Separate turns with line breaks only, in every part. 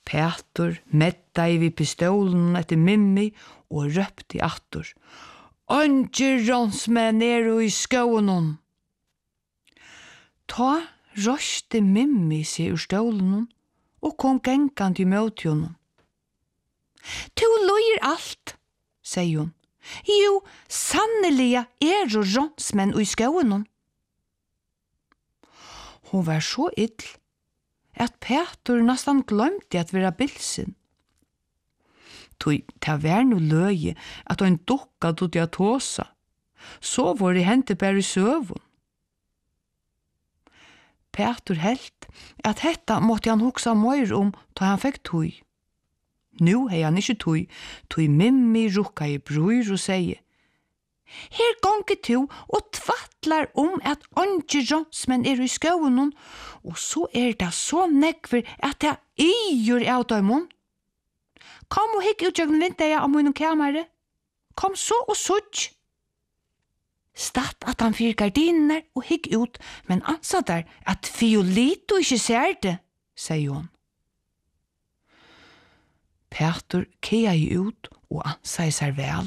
Petur mettaði við pistolen etter Mimmi og røpti aftur. «Ønger ronsmenn i skånen!» Ta røste Mimmi seg ur stolen og kom gengant i møtjonen. «Tu løyer alt», sier hun. «Jo, sannelig ronsmenn i skånen!» Hon var så ill at Petur nästan glömde at vera bilsin. Tui, ta var nu løye at ein dukka dodi a tåsa. Så var det hente bare i søvun. Petur helt at hetta måtte han hugsa møyr ta han fekk tui. Nu hei han ikkje tui Mimmi rukka i brur og sier: «Her gongi tu og tvattlar at ønger ronsmenn i skånen, og så det så nekver at det yr av døymon. Kom og hikk utjøgnen vinteia av munnen kamere. Kom så og sutt!» Statt at han fyr gardiner og hikk ut, men ansa der at Fiolito ikkje ser det, sier hun. Petur kea i ut og ansa i seg vel.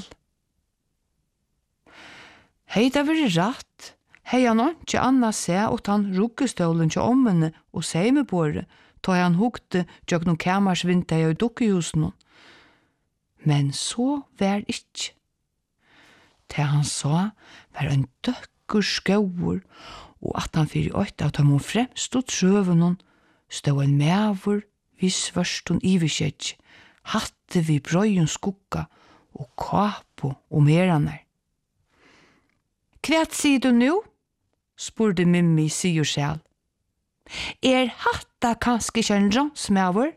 Hei det vært rett. Hei han ikke anna se at han rukkestålen til ommene og seimebåret, ta han hukte tjøk noen kamersvinter i dukkehusen. Men så var ikke. Det han sa var en døkker skauer, og at han fyrir åtta av dem fremst og trøven stod en mæver vi svørsten iverkjett, hatte vi brøyen skukka og kapo om heraner. «Hva sier du nu?» spurte Mimmi sier selv. Hatta kanskje ikke en ronsmæver?»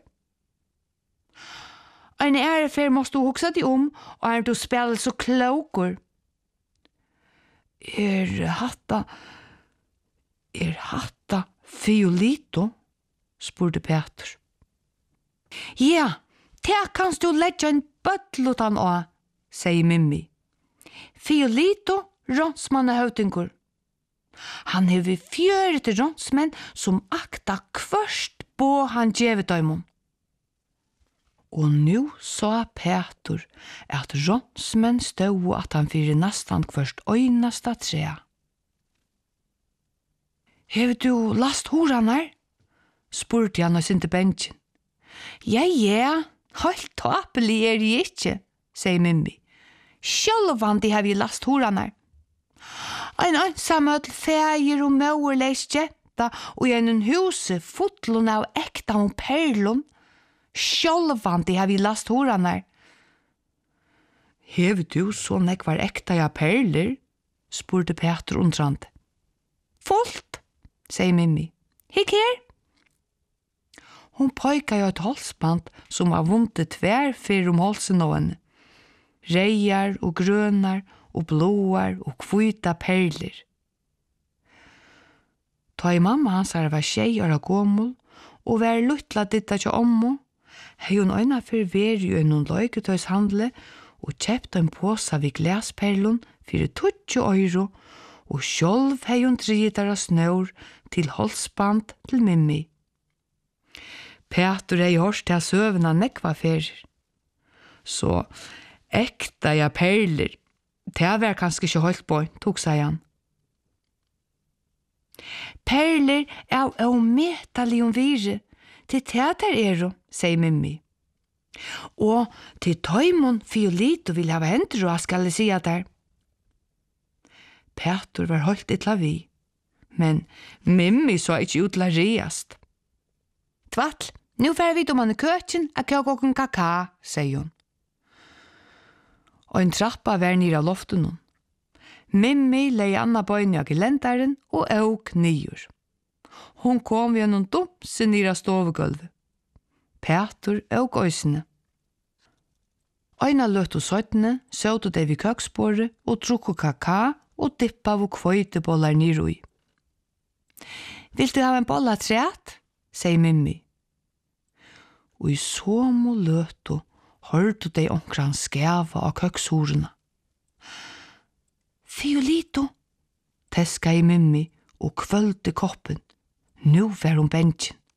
«En ærefer måste du hugsa dig og du spiller så kloker?» hatta Fiolito?» spurte Petur. «Ja, det kanst du legge en bøttelutan av», sier Mimmi. «Fiolito ronsmannahøvdingur. Han hever 4 ronsmenn som akta kvørst på han djevedøymon. Og nu sa Petur at ronsmenn stod at han fyrir nastan kvørst øynasta trea. «Hever du last horanar?» spurte han og sinte bensjen. Ja, helt tapelig jeg ikke», sier Mimmi. «Sjølvandi har vi last horanar. Ein ansamødel feir og mauerleis jetta og en huset fotlun av ekta og perlun. Sjølvandi har vi last horanar.» «Hever du så nekvar ekta ja perler?» spurte Petur undrand. «Fullt», sier Mimmi. «Hikk her?» Hon pøyka jo et halsband som var vundet tver fyrir halsen av henne. Reiar og grønar og blåar og kvita perler. Ta i mamma hans var 6 år gammel og var luttla ditta til ommo, hei hun øyna for veri i noen løyketøyshandle og kjepte en påsa vid glasperlun fyrir 20 euro og sjolv hei hun driter av snør til halsband til Mimmi. Petur hei hørst til søvna nekva ferir. Så ekta ja perler, det var kanskje ikke holdt på, tok seg han. «Perler av metali vire, til teater sier Mimmi. Og til tøymon Fiolito vil hava hendur og skal jeg si at der. Petur var holdt ytla vi, men Mimmi så ikke ut la riast. «Tvattl, nu fer vi om han i køkken a kjøk okken kaka», sier hun. Og en trappa var nere av loften nun. Mimmi lei anna bøyne av gelendaren og åk nyur. Hon kom ved noen dumse nere av stovegulvet. Petur åk øysene. Øyna løtt og søttene søtte de vid køksbordet og drukko kaka og dippa av kvøytebollar nere i. «Vil du ha en bolla træt?» sier Mimmi. Og i somo løtt hørte de omkran skæva av køkshorena. «Fiolito!» teska i Mimmi og kvølte koppen. Nu var hun bensjen.